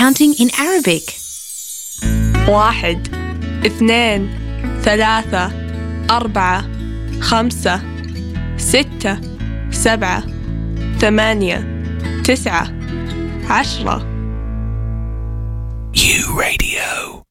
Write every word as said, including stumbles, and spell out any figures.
counting in Arabic. واحد اثنين ثلاثة أربعة خمسة ستة سبعة ثمانية تسعة عشرة. You Radio.